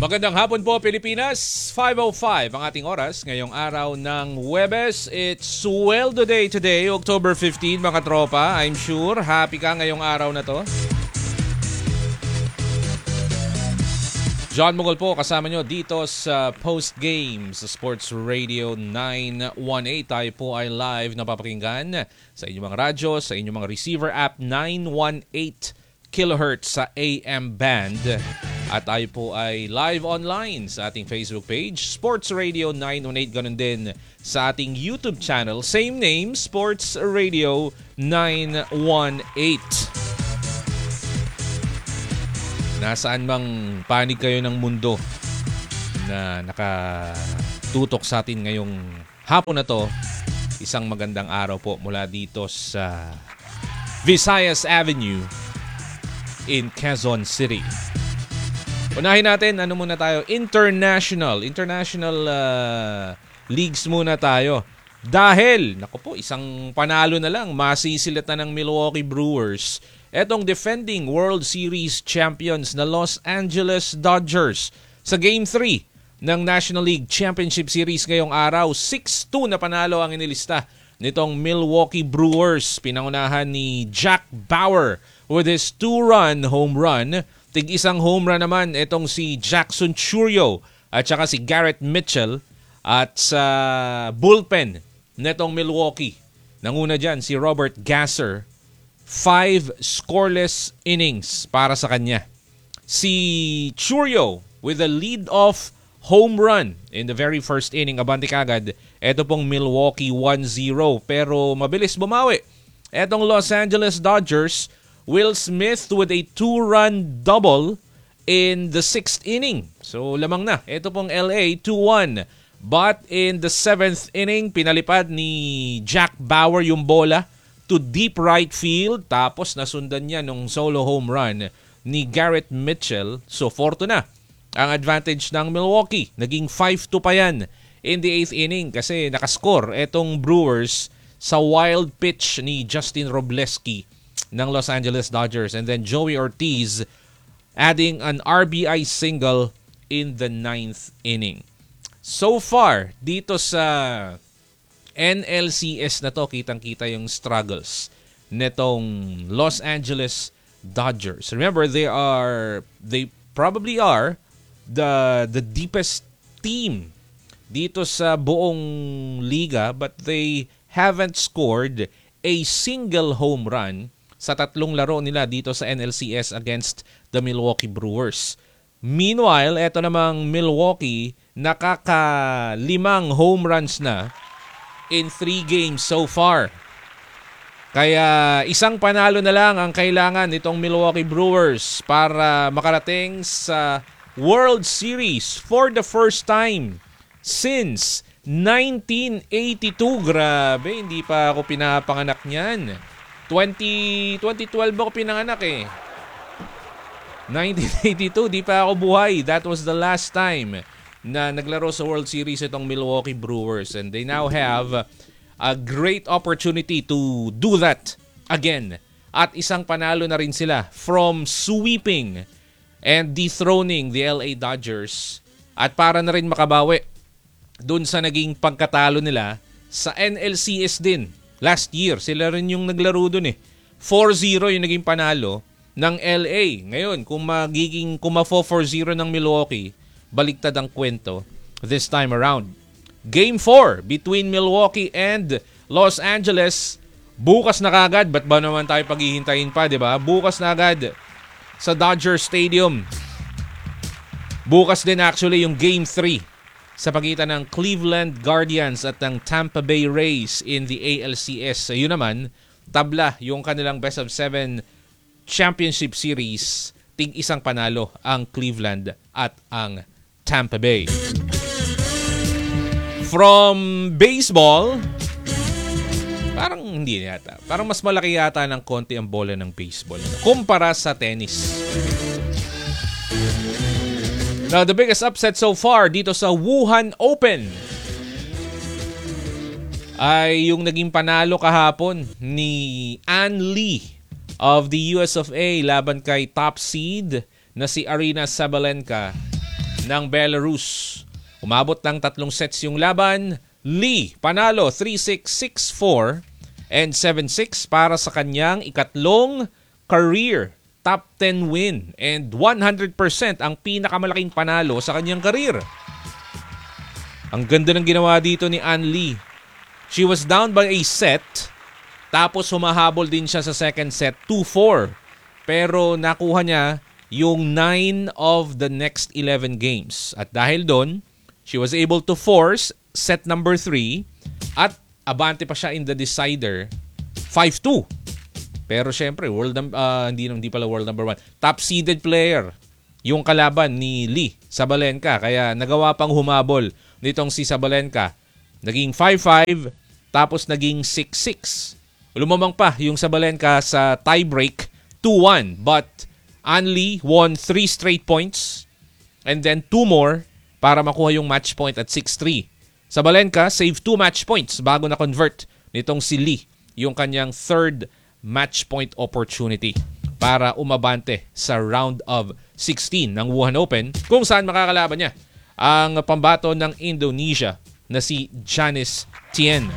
Magandang hapon po Pilipinas, 5:05 ang ating oras ngayong araw ng Huwebes. It's Sweldo Day today, October 15 mga tropa. I'm sure happy ka ngayong araw na to. John Mungol po kasama nyo dito sa post-game sa Sports Radio 918. Tayo po ay live na papakinggan sa inyong mga radyo, sa inyong mga receiver app 918 kHz sa AM band. At tayo po ay live online sa ating Facebook page, Sports Radio 918. Ganun din sa ating YouTube channel, same name, Sports Radio 918. Nasaan mang panig kayo ng mundo na nakatutok sa atin ngayong hapon na to, isang magandang araw po mula dito sa Visayas Avenue in Quezon City. Unahin natin, ano muna tayo? International leagues muna tayo. Dahil, naku po, isang panalo na lang, masisilat na ng Milwaukee Brewers etong defending World Series champions na Los Angeles Dodgers sa Game 3 ng National League Championship Series ngayong araw. 6-2 na panalo ang inilista nitong Milwaukee Brewers. Pinangunahan ni Jack Bauer with his 2-run home run. Tig-isang home run naman itong si Jackson Chourio at saka si Garrett Mitchell. At sa bullpen netong Milwaukee, nanguna dyan si Robert Gasser. 5 scoreless innings para sa kanya. Si Chourio with a lead-off home run in the very first inning. Abante kagad, eto pong Milwaukee 1-0. Pero mabilis bumawi etong Los Angeles Dodgers. Will Smith with a 2-run double in the 6th inning. So lamang na. Ito pong LA 2-1. But in the 7th inning, pinalipad ni Jack Bauer yung bola to deep right field. Tapos nasundan niya nung solo home run ni Garrett Mitchell. So 4-2 na ang advantage ng Milwaukee. Naging 5-2 pa yan in the 8th inning kasi nakascore etong Brewers sa wild pitch ni Justin Robleski ng Los Angeles Dodgers, and then Joey Ortiz adding an RBI single in the 9th inning. So far, dito sa NLCS na to, kitang-kita yung struggles netong Los Angeles Dodgers. Remember, they probably are the deepest team dito sa buong liga, but they haven't scored a single home run sa 3 laro nila dito sa NLCS against the Milwaukee Brewers. Meanwhile, eto namang Milwaukee, nakaka-5 home runs na in 3 games so far. Kaya isang panalo na lang ang kailangan nitong Milwaukee Brewers para makarating sa World Series for the first time since 1982. Grabe, hindi pa ako pinapanganak niyan. 2012 ako pinanganak eh. 1982, di pa ako buhay. That was the last time na naglaro sa World Series itong Milwaukee Brewers. And they now have a great opportunity to do that again. At isang panalo na rin sila from sweeping and dethroning the LA Dodgers. At para na rin makabawi dun sa naging pagkatalo nila sa NLCS din. Last year, sila rin yung naglaro dun eh. 4-0 yung naging panalo ng LA. Ngayon, kung mafo 4-0 ng Milwaukee, baliktad ang kwento this time around. Game 4 between Milwaukee and Los Angeles. Bukas na kagad. Ba't ba naman tayo paghihintayin pa, di ba? Bukas na agad sa Dodger Stadium. Bukas din actually yung Game 3 sa pagitan ng Cleveland Guardians at ng Tampa Bay Rays in the ALCS. Yun naman, tabla yung kanilang best of 7 championship series. Tig-isang panalo ang Cleveland at ang Tampa Bay. From baseball, parang hindi yata. Parang mas malaki yata ng konti ang bola ng baseball kumpara sa tennis. Now, the biggest upset so far dito sa Wuhan Open ay yung naging panalo kahapon ni Ann Lee of the US of A laban kay top seed na si Aryna Sabalenka ng Belarus. Umabot ng 3 sets yung laban. Lee panalo 3-6, 6-4 and 7-6 para sa kanyang ikatlong career top 10 win and 100% ang pinakamalaking panalo sa kanyang career. Ang ganda ng ginawa dito ni An Lee. She was down by a set, tapos humahabol din siya sa second set 2-4. Pero nakuha niya yung 9 of the next 11 games. At dahil doon, she was able to force set number 3 at abante pa siya in the decider 5-2. Pero syempre, hindi pala world number 1. Top seeded player yung kalaban ni Lee, Sabalenka. Kaya nagawa pang humabol nitong si Sabalenka. Naging 5-5, tapos naging 6-6. Lumamang pa yung Sabalenka sa tiebreak 2-1. But An Lee won 3 straight points and then 2 more para makuha yung match point at 6-3. Sabalenka saved 2 match points bago na-convert nitong si Lee yung kanyang third match point opportunity para umabante sa round of 16 ng Wuhan Open, kung saan makakalaban niya ang pambato ng Indonesia na si Janice Tien.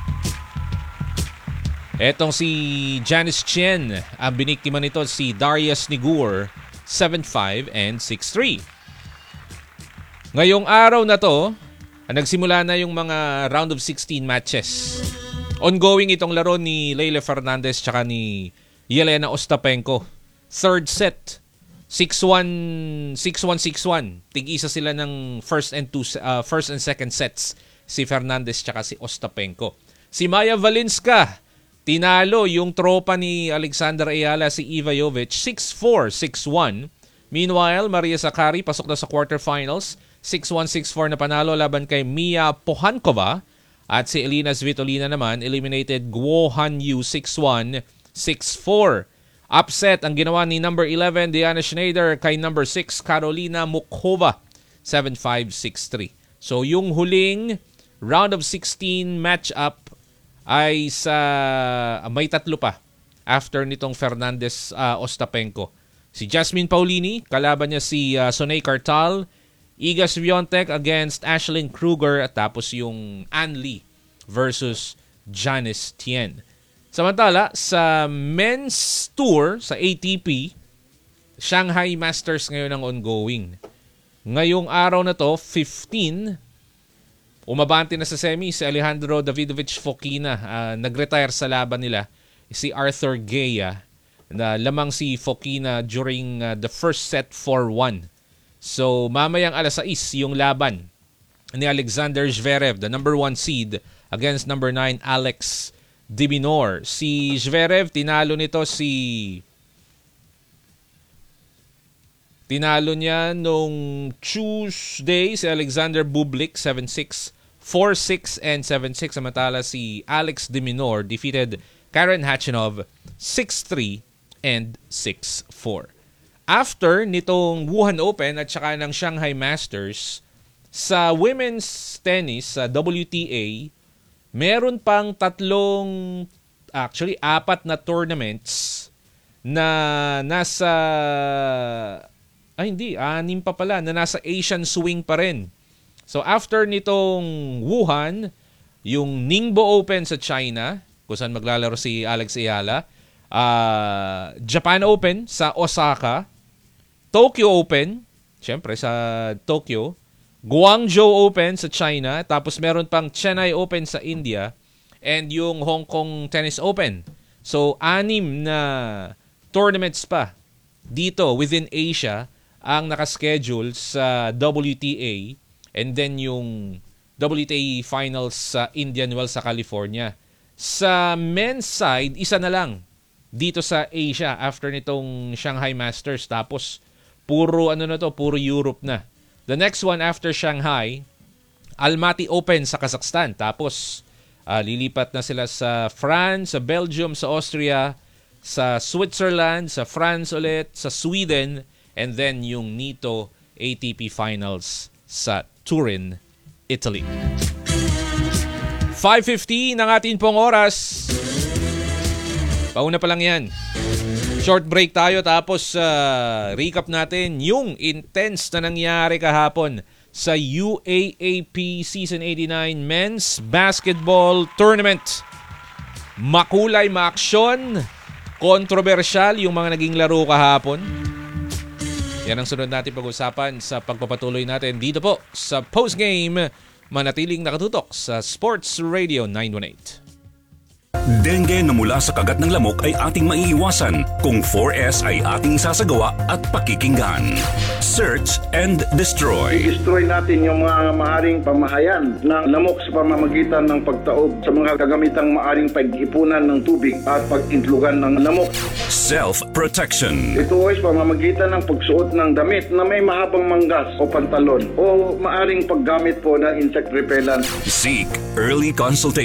Etong si Janice Tien, ang biniktima nito si Darius Nigur, 7-5 and 6-3. Ngayong araw na to, nagsimula na yung mga round of 16 matches. Ongoing itong laro ni Leylah Fernandez tsaka ni Jelena Ostapenko. Third set, 6-1, 6-1, 6-1. Tig-isa sila ng first and second sets, si Fernandez tsaka si Ostapenko. Si Maya Valinska, tinalo yung tropa ni Alexander Ayala, si Iva Jovic, 6-4, 6-1. Meanwhile, Maria Sakkari pasok na sa quarterfinals, 6-1, 6-4 na panalo laban kay Mia Pohankova. At si Elina Svitolina naman eliminated Guo Hanyu 6-1, 6-4. Upset ang ginawa ni number 11 Diana Schneider kay number 6 Karolina Mukhova, 7-5, 6-3. So yung huling round of 16 matchup ay may 3 pa after nitong Fernandez Ostapenko. Si Jasmine Paulini, kalaban niya si Sonay Cartal, Iga Swiatek against Ashlyn Kruger, at tapos yung An Lee versus Janice Tien. Samantala, sa men's tour sa ATP, Shanghai Masters ngayon ang ongoing. Ngayong araw na to, 15, umabante na sa semi si Alejandro Davidovich Fokina. Nag-retire sa laban nila si Arthur Gaya, na lamang si Fokina during the first set 4-1. So, mamayang alas 6 yung laban ni Alexander Zverev, the number 1 seed, against number 9 Alex de Minaur. Si Zverev, tinalo niya nung Tuesday si Alexander Bublik, 7-6, 4-6 and 7-6. Samantala si Alex de Minaur defeated Karen Khachanov 6-3 and 6-4. After nitong Wuhan Open at saka ng Shanghai Masters, sa women's tennis, sa WTA, meron pang 4 na tournaments na nasa, 6 pa pala, na nasa Asian swing pa rin. So after nitong Wuhan, yung Ningbo Open sa China, kung saan maglalaro si Alex Ayala, Japan Open sa Osaka, Tokyo Open, syempre sa Tokyo, Guangzhou Open sa China, tapos meron pang Chennai Open sa India, and yung Hong Kong Tennis Open. So, 6 na tournaments pa dito within Asia ang nakaschedule sa WTA, and then yung WTA Finals sa Indian Wells sa California. Sa men's side, isa na lang dito sa Asia after nitong Shanghai Masters, tapos puro Europe na. The next one after Shanghai, Almaty Open sa Kazakhstan. Tapos lilipat na sila sa France, sa Belgium, sa Austria, sa Switzerland, sa France ulit, sa Sweden, and then yung Nitto ATP Finals sa Turin, Italy. 5:50 ng ating pong oras. Pauna pa lang yan. Short break tayo tapos recap natin yung intense na nangyari kahapon sa UAAP Season 89 Men's Basketball Tournament. Makulay, maaksyon, kontrobersyal yung mga naging laro kahapon. Yan ang sunod natin pag-usapan sa pagpapatuloy natin dito po sa postgame. Manatiling nakatutok sa Sports Radio 918. Dengue na mula sa kagat ng lamok ay ating maiiwasan kung 4S ay ating isasagawa at pakikinggan. Search and destroy. I-destroy natin yung mga maaring pamahayan ng lamok sa pamamagitan ng pagtaob sa mga kagamitang maaring pag-ipunan ng tubig at pag-intlugan ng lamok. Self-protection. Ito ay pamamagitan ng pagsuot ng damit na may mahabang manggas o pantalon o maaring paggamit po ng insect repellent. Seek early consultation.